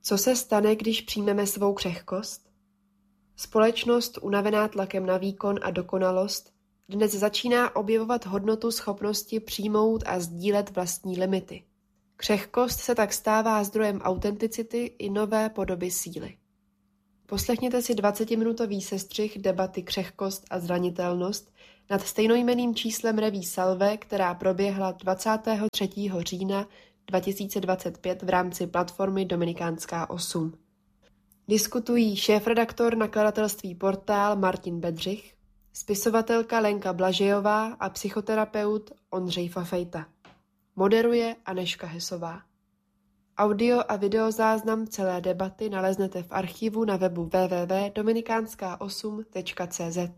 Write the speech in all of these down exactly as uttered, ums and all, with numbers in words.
Co se stane, když přijmeme svou křehkost? Společnost, unavená tlakem na výkon a dokonalost, dnes začíná objevovat hodnotu schopnosti přijmout a sdílet vlastní limity. Křehkost se tak stává zdrojem autenticity i nové podoby síly. Poslechněte si dvacetiminutový sestřih debaty Křehkost a zranitelnost nad stejnojmenným číslem Reví Salve, která proběhla dvacátého třetího října dva tisíce dvacet pět v rámci platformy Dominikánská osm. Diskutují šéfredaktor nakladatelství Portál Martin Bedřich, spisovatelka Lenka Blažejová a psychoterapeut Ondřej Fafejta. Moderuje Anežka Hesová. Audio a videozáznam celé debaty naleznete v archivu na webu w w w tečka dominikánská osm tečka c z.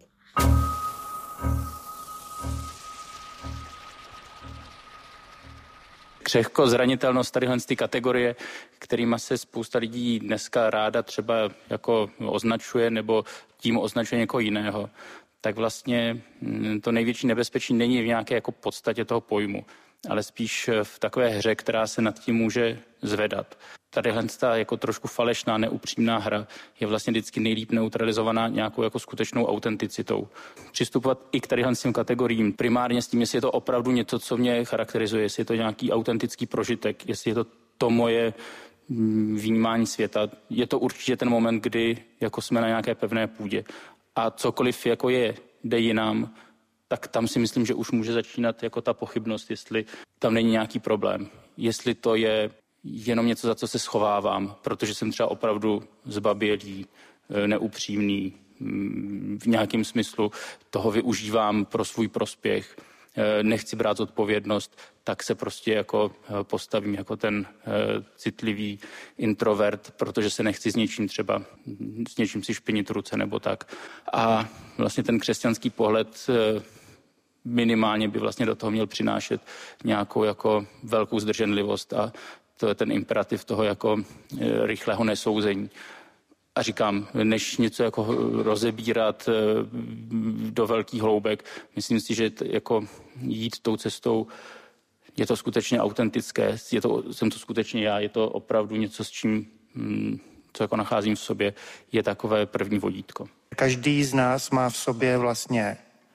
Křehkost, zranitelnost, tadyhle ty kategorie, kterýma se spousta lidí dneska ráda třeba jako označuje nebo tím označuje někoho jiného, tak vlastně to největší nebezpečí není v nějaké jako podstatě toho pojmu, ale spíš v takové hře, která se nad tím může zvedat. Tadyhle ta jako trošku falešná, neupřímná hra je vlastně vždycky nejlíp neutralizovaná nějakou jako skutečnou autenticitou. Přistupovat i k tadyhle těm kategoriím primárně s tím, jestli je to opravdu něco, co mě charakterizuje, jestli je to nějaký autentický prožitek, jestli je to to moje vnímání světa. Je to určitě ten moment, kdy jako jsme na nějaké pevné půdě. A cokoliv jako je, jde jinam, tak tam si myslím, že už může začínat jako ta pochybnost, jestli tam není nějaký problém. Jestli to je jenom něco, za co se schovávám, protože jsem třeba opravdu zbabělý, neupřímný, v nějakém smyslu toho využívám pro svůj prospěch, nechci brát zodpovědnost, tak se prostě jako postavím jako ten citlivý introvert, protože se nechci s něčím třeba, s něčím si špinit ruce nebo tak. A vlastně ten křesťanský pohled minimálně by vlastně do toho měl přinášet nějakou jako velkou zdrženlivost a to je ten imperativ toho jako rychlého nesouzení. A říkám, než něco jako rozebírat do velkých hloubek, myslím si, že jako jít tou cestou, je to skutečně autentické, je to, jsem to skutečně já, je to opravdu něco, s čím, co jako nacházím v sobě, je takové první vodítko. Každý z nás má v sobě vlastně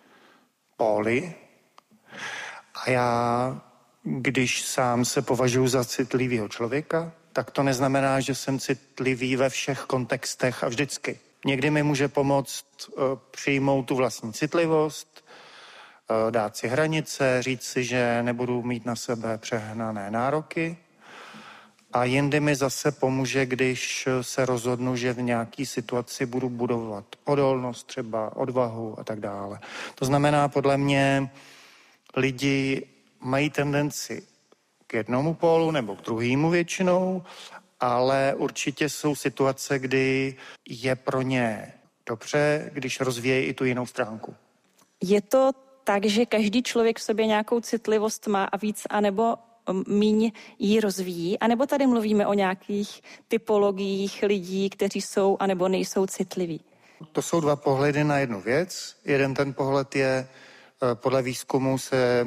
póly a já, když sám se považuji za citlivého člověka, tak to neznamená, že jsem citlivý ve všech kontextech a vždycky. Někdy mi může pomoct uh, přijmout tu vlastní citlivost, uh, dát si hranice, říct si, že nebudu mít na sebe přehnané nároky. A jindy mi zase pomůže, když se rozhodnu, že v nějaké situaci budu budovat odolnost, třeba odvahu a tak dále. To znamená, podle mě lidi mají tendenci k jednomu pólu nebo k druhému většinou, ale určitě jsou situace, kdy je pro ně dobře, když rozvíjejí i tu jinou stránku. Je to tak, že každý člověk v sobě nějakou citlivost má a víc, anebo míň ji rozvíjí, anebo tady mluvíme o nějakých typologiích lidí, kteří jsou anebo nejsou citliví? To jsou dva pohledy na jednu věc. Jeden ten pohled je, podle výzkumu se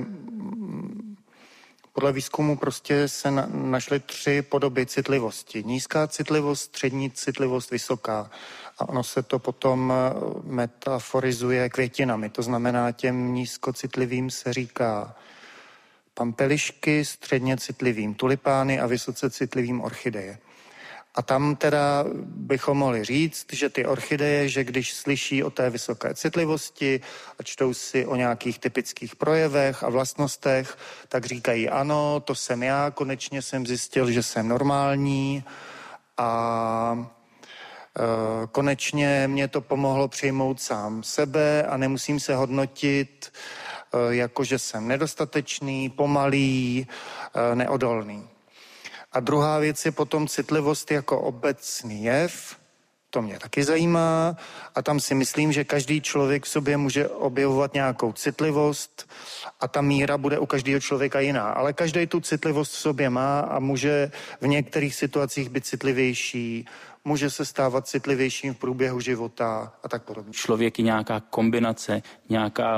Podle výzkumu prostě se na, našly tři podoby citlivosti. Nízká citlivost, střední citlivost, vysoká. A ono se to potom metaforizuje květinami. To znamená, těm nízkocitlivým se říká pampelišky, středně citlivým tulipány a vysoce citlivým orchideje. A tam teda bychom mohli říct, že ty orchideje, že když slyší o té vysoké citlivosti a čtou si o nějakých typických projevech a vlastnostech, tak říkají ano, to jsem já, konečně jsem zjistil, že jsem normální a e, konečně mě to pomohlo přijmout sám sebe a nemusím se hodnotit e, jako, že jsem nedostatečný, pomalý, e, neodolný. A druhá věc je potom citlivost jako obecný jev. To mě taky zajímá a tam si myslím, že každý člověk v sobě může objevovat nějakou citlivost a ta míra bude u každého člověka jiná. Ale každý tu citlivost v sobě má a může v některých situacích být citlivější, může se stávat citlivějším v průběhu života a tak podobně. Člověk je nějaká kombinace, nějaká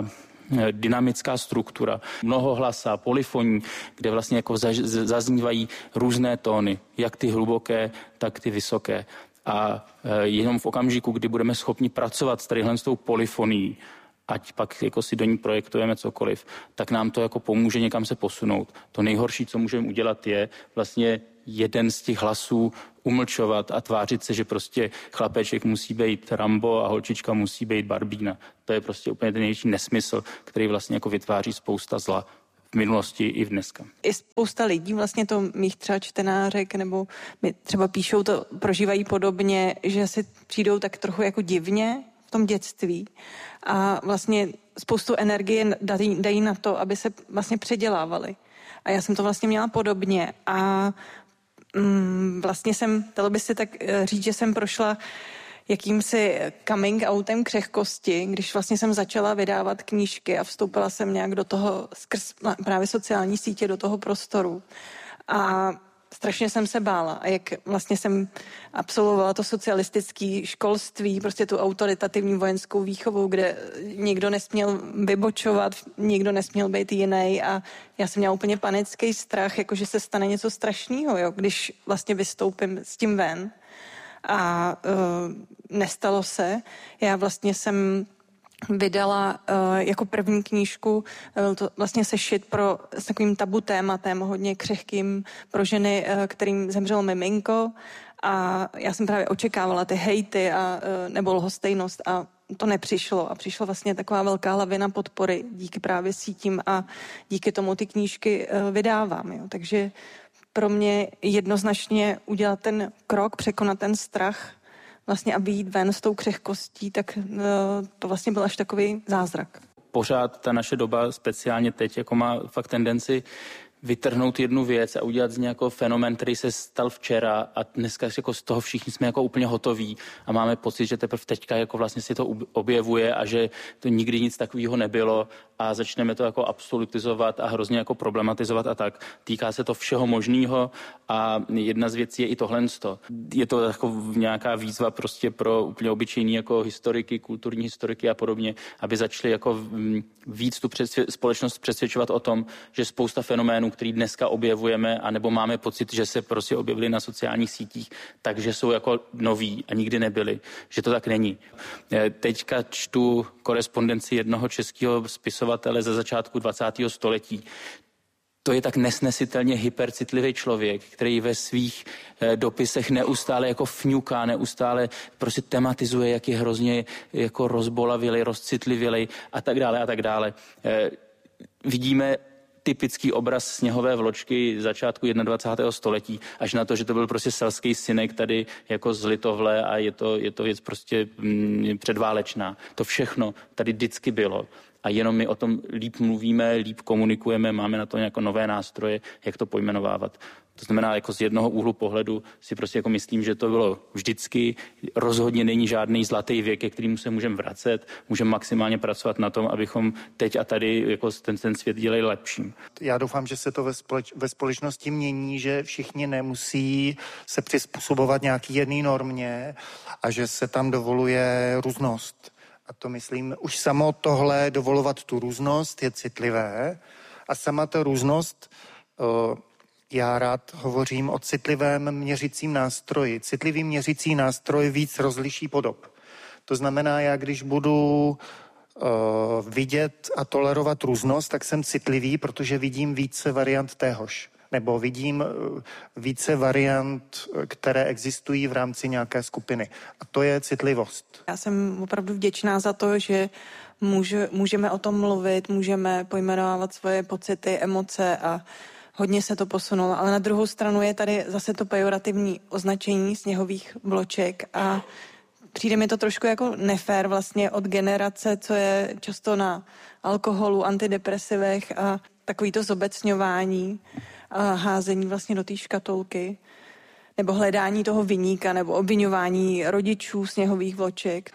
dynamická struktura, mnohohlasa, polyfoní, kde vlastně jako zaznívají různé tóny, jak ty hluboké, tak ty vysoké. A jenom v okamžiku, kdy budeme schopni pracovat s tadyhle s tou polyfonií, ať pak jako si do ní projektujeme cokoliv, tak nám to jako pomůže někam se posunout. To nejhorší, co můžeme udělat, je vlastně jeden z těch hlasů umlčovat a tvářit se, že prostě chlapeček musí být Rambo a holčička musí být Barbína. To je prostě úplně ten největší nesmysl, který vlastně jako vytváří spousta zla v minulosti i v dneska. I spousta lidí, vlastně to mých třeba čtenářek, nebo mi třeba píšou, to prožívají podobně, že si přijdou tak trochu jako divně v tom dětství a vlastně spoustu energie dají, dají na to, aby se vlastně předělávali. A já jsem to vlastně měla podobně a mm, vlastně jsem, dalo by si tak říct, že jsem prošla jakýmsi coming outem křehkosti, když vlastně jsem začala vydávat knížky a vstoupila jsem nějak do toho skrz právě sociální sítě, do toho prostoru. A strašně jsem se bála. A jak vlastně jsem absolvovala to socialistické školství, prostě tu autoritativní vojenskou výchovu, kde nikdo nesměl vybočovat, nikdo nesměl být jiný a já jsem měla úplně panický strach, jako že se stane něco strašného, jo, když vlastně vystoupím s tím ven. A uh, nestalo se. Já vlastně jsem vydala uh, jako první knížku, byl to vlastně sešit pro, s takovým tabu tématem, hodně křehkým pro ženy, uh, kterým zemřelo miminko a já jsem právě očekávala ty hejty a, uh, nebo lhostejnost a to nepřišlo a přišla vlastně taková velká lavina podpory díky právě sítím a díky tomu ty knížky uh, vydávám. Jo. Takže pro mě jednoznačně udělat ten krok, překonat ten strach vlastně a vyjít ven s tou křehkostí, tak to vlastně byl až takový zázrak. Pořád ta naše doba, speciálně teď, jako má fakt tendenci vytrhnout jednu věc a udělat z nějakého fenomén, který se stal včera a dneska jako z toho všichni jsme jako úplně hotoví a máme pocit, že teprve teďka jako vlastně si to objevuje a že to nikdy nic takového nebylo a začneme to jako absolutizovat a hrozně jako problematizovat a tak. Týká se to všeho možného a jedna z věcí je i tohle. Je to jako nějaká výzva prostě pro úplně obyčejný jako historiky, kulturní historiky a podobně, aby začali jako víc tu přesvě- společnost přesvědčovat o tom, že spousta fenoménů, který dneska objevujeme, anebo máme pocit, že se prostě objevily na sociálních sítích, takže jsou jako noví a nikdy nebyli. Že to tak není. Teďka čtu korespondenci jednoho českého spisovatele ze začátku dvacátého století. To je tak nesnesitelně hypercitlivý člověk, který ve svých eh, dopisech neustále jako fňuká, neustále prostě tematizuje, jak je hrozně jako rozbolavilej, rozcitlivělej a tak dále a tak dále. Eh, vidíme typický obraz sněhové vločky začátku dvacátého prvního století, až na to, že to byl prostě selský synek tady jako z Litovle a je to, je to věc prostě mm, předválečná. To všechno tady vždycky bylo. A jenom my o tom líp mluvíme, líp komunikujeme, máme na to nějaké nové nástroje, jak to pojmenovávat. To znamená, jako z jednoho úhlu pohledu si prostě jako myslím, že to bylo vždycky. Rozhodně není žádný zlatý věk, ke kterému se můžeme vracet. Můžeme maximálně pracovat na tom, abychom teď a tady jako ten, ten svět dělali lepším. Já doufám, že se to ve, společ, ve společnosti mění, že všichni nemusí se přizpůsobovat nějaký jedné normě a že se tam dovoluje různost. A to myslím, už samo tohle dovolovat tu různost je citlivé a sama ta různost, já rád hovořím o citlivém měřicím nástroji. Citlivý měřící nástroj víc rozliší podob. To znamená, já když budu vidět a tolerovat různost, tak jsem citlivý, protože vidím více variant téhož. Nebo vidím více variant, které existují v rámci nějaké skupiny. A to je citlivost. Já jsem opravdu vděčná za to, že může, můžeme o tom mluvit, můžeme pojmenovávat svoje pocity, emoce a hodně se to posunulo. Ale na druhou stranu je tady zase to pejorativní označení sněhových vloček a přijde mi to trošku jako nefér vlastně od generace, co je často na alkoholu, antidepresivech a takový to zobecňování a házení vlastně do té škatulky, nebo hledání toho viníka, nebo obviňování rodičů sněhových vloček.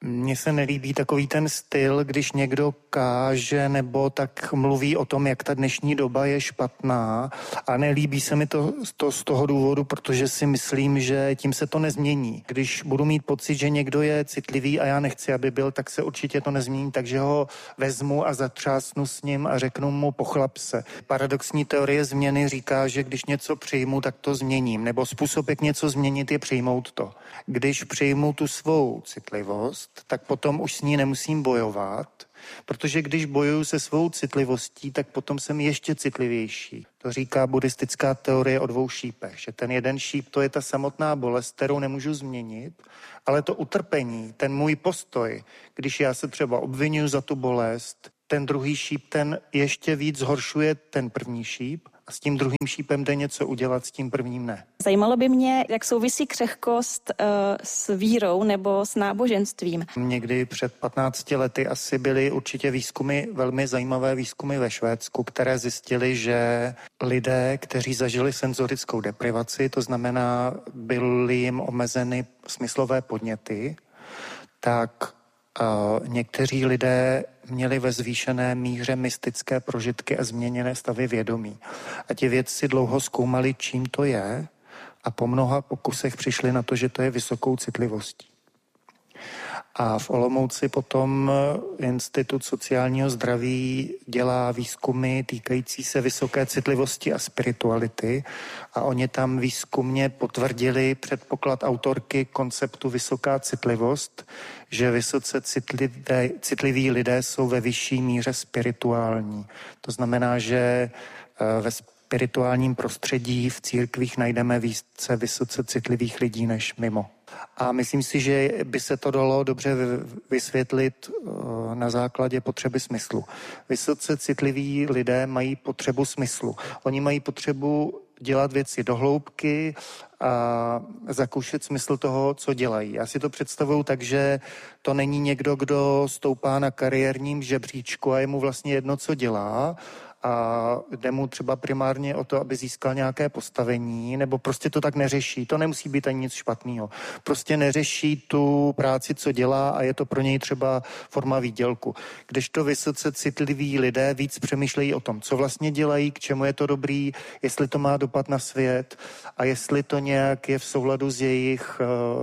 Mně se nelíbí takový ten styl, když někdo káže nebo tak mluví o tom, jak ta dnešní doba je špatná, a nelíbí se mi to, to z toho důvodu, protože si myslím, že tím se to nezmění. Když budu mít pocit, že někdo je citlivý a já nechci, aby byl, tak se určitě to nezmění, takže ho vezmu a zatřásnu s ním a řeknu mu pochlap se. Paradoxní teorie změny říká, že když něco přijmu, tak to změním, nebo způsob, jak něco změnit, je přijmout to. Když přijmu tu svou citlivost, tak potom už s ní nemusím bojovat, protože když bojuju se svou citlivostí, tak potom jsem ještě citlivější. To říká buddhistická teorie o dvou šípech, že ten jeden šíp, to je ta samotná bolest, kterou nemůžu změnit, ale to utrpení, ten můj postoj, když já se třeba obvinuju za tu bolest, ten druhý šíp, ten ještě víc zhoršuje ten první šíp, a s tím druhým šípem jde něco udělat, s tím prvním ne. Zajímalo by mě, jak souvisí křehkost uh, s vírou nebo s náboženstvím. Někdy před patnácti lety asi byly určitě výzkumy, velmi zajímavé výzkumy ve Švédsku, které zjistily, že lidé, kteří zažili senzorickou deprivaci, to znamená, byly jim omezeny smyslové podněty, tak Uh, někteří lidé měli ve zvýšené míře mystické prožitky a změněné stavy vědomí. A ti vědci dlouho zkoumali, čím to je, a po mnoha pokusech přišli na to, že to je vysokou citlivostí. A v Olomouci potom Institut sociálního zdraví dělá výzkumy týkající se vysoké citlivosti a spirituality, a oni tam výzkumně potvrdili předpoklad autorky konceptu vysoká citlivost, že vysoce citlivé, citliví lidé jsou ve vyšší míře spirituální. To znamená, že ve spirituálním prostředí v církvích najdeme více vysoce citlivých lidí než mimo. A myslím si, že by se to dalo dobře vysvětlit na základě potřeby smyslu. Vysoce citliví lidé mají potřebu smyslu. Oni mají potřebu dělat věci do hloubky a zakoušet smysl toho, co dělají. Já si to představuju tak, že to není někdo, kdo stoupá na kariérním žebříčku a je mu vlastně jedno, co dělá, a jde mu třeba primárně o to, aby získal nějaké postavení, nebo prostě to tak neřeší. To nemusí být ani nic špatného. Prostě neřeší tu práci, co dělá, a je to pro něj třeba forma výdělku. Kdežto vysoce citliví lidé víc přemýšlejí o tom, co vlastně dělají, k čemu je to dobrý, jestli to má dopad na svět a jestli to nějak je v souladu s jejich,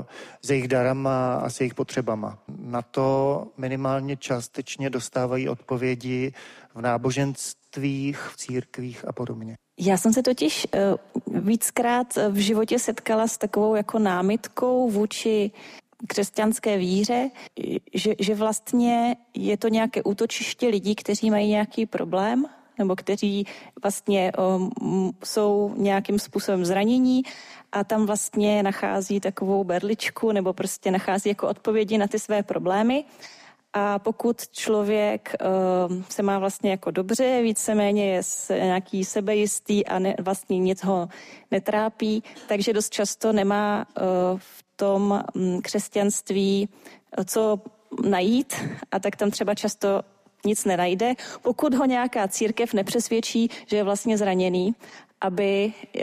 s jejich darama a s jejich potřebama. Na to minimálně částečně dostávají odpovědi v náboženstvích, v církvích a podobně. Já jsem se totiž uh, víckrát v životě setkala s takovou jako námitkou vůči křesťanské víře, že, že vlastně je to nějaké útočiště lidí, kteří mají nějaký problém, nebo kteří vlastně um, jsou nějakým způsobem zranění a tam vlastně nachází takovou berličku nebo prostě nachází jako odpovědi na ty své problémy. A pokud člověk uh, se má vlastně jako dobře, víceméně je nějaký sebejistý a ne, vlastně nic ho netrápí, takže dost často nemá uh, v tom um, křesťanství uh, co najít, a tak tam třeba často nic nenajde, pokud ho nějaká církev nepřesvědčí, že je vlastně zraněný, aby uh,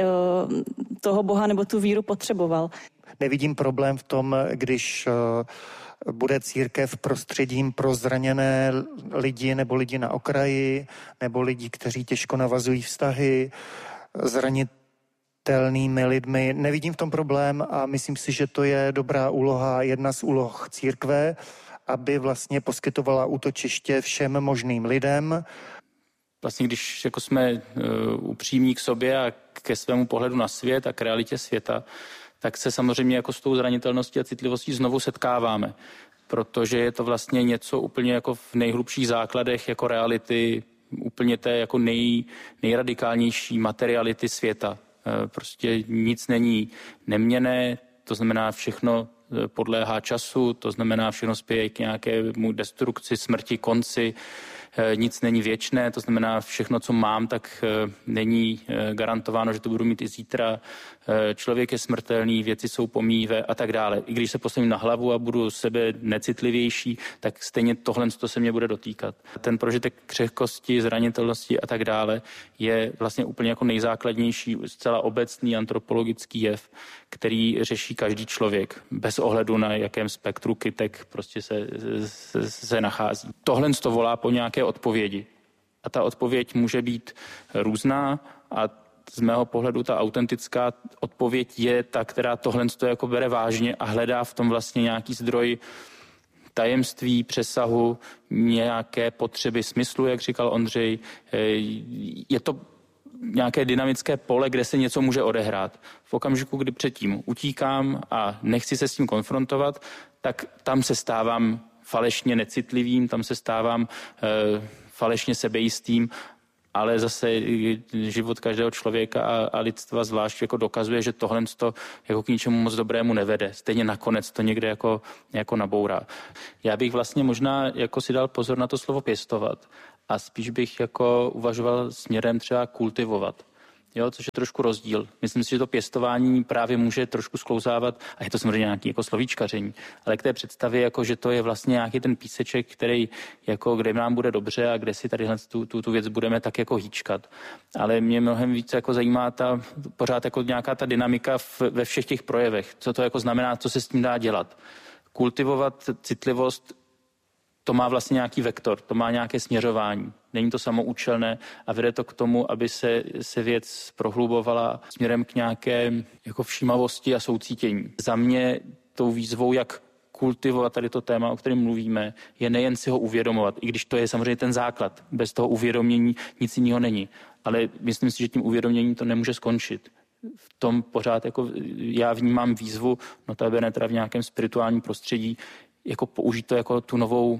toho Boha nebo tu víru potřeboval. Nevidím problém v tom, když uh, bude církev prostředím pro zraněné lidi nebo lidi na okraji, nebo lidi, kteří těžko navazují vztahy, zranitelnými lidmi. Nevidím v tom problém a myslím si, že to je dobrá úloha, jedna z úloh církve, aby vlastně poskytovala útočiště všem možným lidem. Vlastně když jako jsme uh, upřímní k sobě a ke svému pohledu na svět a k realitě světa, tak se samozřejmě jako s tou zranitelností a citlivostí znovu setkáváme, protože je to vlastně něco úplně jako v nejhlubších základech jako reality, úplně té jako nej, nejradikálnější materiality světa. Prostě nic není neměnné, to znamená všechno podléhá času, to znamená všechno spěje k nějakému destrukci, smrti, konci. nic není věčné, to znamená všechno, co mám, tak není garantováno, že to budu mít i zítra. Člověk je smrtelný, věci jsou pomíjivé a tak dále. I když se postavím na hlavu a budu sebe necitlivější, tak stejně tohle to se mě bude dotýkat. Ten prožitek křehkosti, zranitelnosti a tak dále je vlastně úplně jako nejzákladnější, zcela obecný antropologický jev, který řeší každý člověk bez ohledu na jakém spektru kytek prostě se, se, se nachází. Tohle to volá po nějaké odpovědi. A ta odpověď může být různá a z mého pohledu ta autentická odpověď je ta, která tohle jako bere vážně a hledá v tom vlastně nějaký zdroj tajemství, přesahu, nějaké potřeby smyslu, jak říkal Ondřej. Je to nějaké dynamické pole, kde se něco může odehrát. V okamžiku, kdy předtím utíkám a nechci se s tím konfrontovat, tak tam se stávám falešně necitlivým, tam se stávám e, falešně sebejistým, ale zase život každého člověka a, a lidstva zvlášť jako dokazuje, že tohle jako k ničemu moc dobrému nevede. Stejně nakonec to někde jako, jako nabourá. Já bych vlastně možná jako si dal pozor na to slovo pěstovat a spíš bych jako uvažoval směrem třeba kultivovat. Jo, což je trošku rozdíl. Myslím si, že to pěstování právě může trošku sklouzávat, a je to samozřejmě nějaký jako slovíčkaření, ale k té představě, jako, že to je vlastně nějaký ten píseček, který, jako, kde nám bude dobře a kde si tady tu, tu, tu věc budeme tak jako hýčkat. Ale mě mnohem více jako zajímá ta, pořád jako nějaká ta dynamika v, ve všech těch projevech. Co to jako znamená, co se s tím dá dělat. Kultivovat citlivost, to má vlastně nějaký vektor, to má nějaké směřování. Není to samoučelné a vede to k tomu, aby se, se věc prohlubovala směrem k nějaké jako všímavosti a soucítění. Za mě tou výzvou, jak kultivovat tady to téma, o kterém mluvíme, je nejen si ho uvědomovat, i když to je samozřejmě ten základ. Bez toho uvědomění nic jiného není. Ale myslím si, že tím uvědoměním to nemůže skončit. V tom pořád jako já vnímám výzvu, notabene teda v nějakém spirituálním prostředí, jako použít to jako tu novou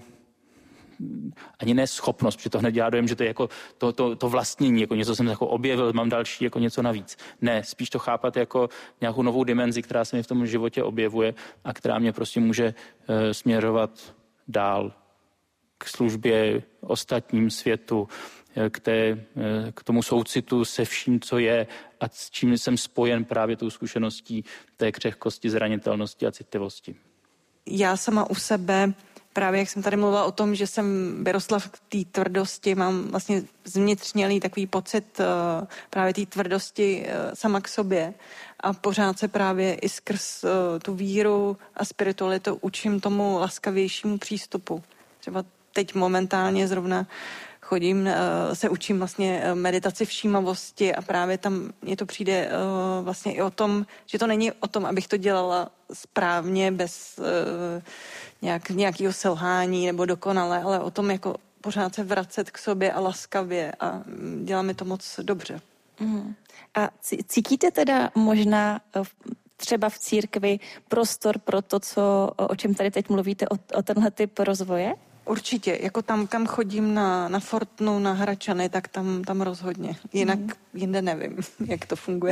ani ne schopnost, protože to hned já dojem, že to je jako to, to, to vlastnění, jako něco jsem jako objevil, mám další jako něco navíc. Ne, spíš to chápat jako nějakou novou dimenzi, která se mi v tom životě objevuje a která mě prostě může uh, směřovat dál k službě ostatním světu, k, té, k tomu soucitu se vším, co je a s čím jsem spojen právě tou zkušeností té křehkosti, zranitelnosti a citlivosti. Já sama u sebe, právě jak jsem tady mluvila o tom, že jsem vyrostla v té tvrdosti, mám vlastně zvnitřnělý takový pocit uh, právě té tvrdosti uh, sama k sobě a pořád se právě i skrz uh, tu víru a spiritualitu učím tomu laskavějšímu přístupu. Třeba teď momentálně zrovna chodím, se učím vlastně meditaci všímavosti a právě tam mně to přijde vlastně i o tom, že to není o tom, abych to dělala správně, bez nějak, nějakého selhání nebo dokonale, ale o tom jako pořád se vracet k sobě a laskavě a dělá mi to moc dobře. Mm. A cítíte teda možná třeba v církvi prostor pro to, co, o čem tady teď mluvíte, o, o tenhle typ rozvoje? Určitě, jako tam, kam chodím na, na Fortnu, na Hračany, tak tam, tam rozhodně. Jinak mm. jinde nevím, jak to funguje.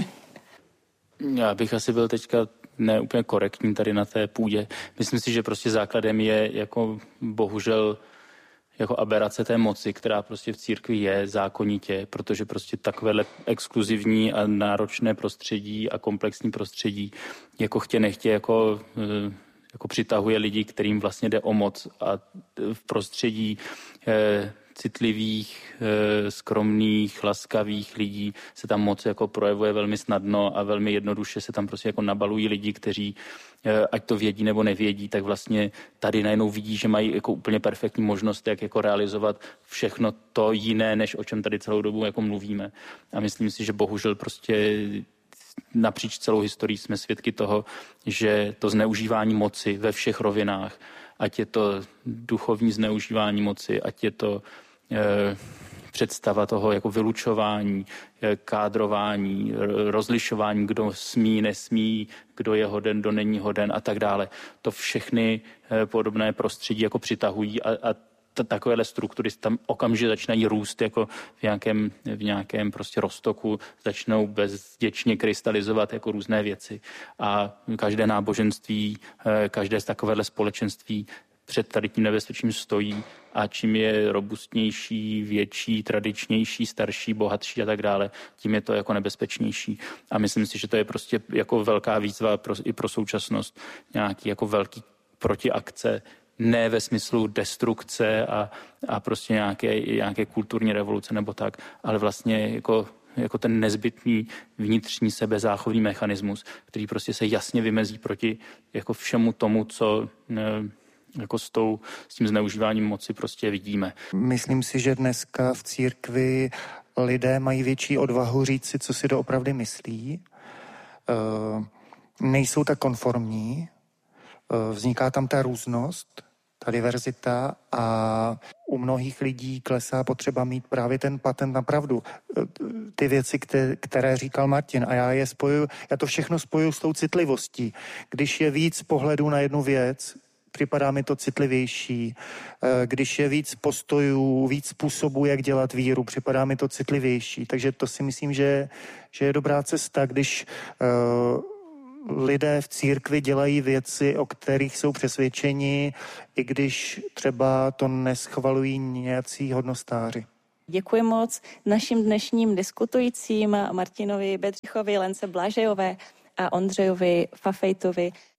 Já bych asi byl teďka ne úplně korektní tady na té půdě. Myslím si, že prostě základem je jako bohužel jako aberace té moci, která prostě v církvi je zákonitě, protože prostě takovéhle exkluzivní a náročné prostředí a komplexní prostředí jako chtě nechtě jako... jako přitahuje lidi, kterým vlastně jde o moc a v prostředí eh, citlivých, eh, skromných, laskavých lidí se tam moc jako projevuje velmi snadno a velmi jednoduše se tam prostě jako nabalují lidi, kteří eh, ať to vědí nebo nevědí, tak vlastně tady najednou vidí, že mají jako úplně perfektní možnost, jak jako realizovat všechno to jiné, než o čem tady celou dobu jako mluvíme. A myslím si, že bohužel prostě napříč celou historií jsme svědky toho, že to zneužívání moci ve všech rovinách, ať je to duchovní zneužívání moci, ať je to e, představa toho jako vylučování, e, kádrování, rozlišování, kdo smí, nesmí, kdo je hoden, kdo není hoden a tak dále. To všechny e, podobné prostředí jako přitahují a, a takovéhle struktury tam okamžitě začínají růst jako v nějakém, v nějakém prostě roztoku, začnou bezděčně krystalizovat jako různé věci. A každé náboženství, každé z takovéhle společenství před tady tím nebezpečím stojí a čím je robustnější, větší, tradičnější, starší, bohatší a tak dále, tím je to jako nebezpečnější. A myslím si, že to je prostě jako velká výzva pro, i pro současnost, nějaký jako velký protiakce, ne ve smyslu destrukce a, a prostě nějaké, nějaké kulturní revoluce nebo tak, ale vlastně jako, jako ten nezbytný vnitřní sebezáchovný mechanismus, který prostě se jasně vymezí proti jako všemu tomu, co ne, jako s, tou, s tím zneužíváním moci prostě vidíme. Myslím si, že dneska v církvi lidé mají větší odvahu říct si, co si doopravdy myslí. E, nejsou tak konformní. E, vzniká tam ta různost, ta diverzita a u mnohých lidí klesá potřeba mít právě ten patent na pravdu. Ty věci, které říkal Martin, a já je spojuju, já to všechno spojuju s tou citlivostí. Když je víc pohledů na jednu věc, připadá mi to citlivější. Když je víc postojů, víc způsobů, jak dělat víru, připadá mi to citlivější. Takže to si myslím, že, že je dobrá cesta, když uh, lidé v církvi dělají věci, o kterých jsou přesvědčeni, i když třeba to neschvalují nějací hodnostáři. Děkuji moc našim dnešním diskutujícím Martinovi Bedřichovi, Lence Blažejové a Ondřejovi Fafejtovi.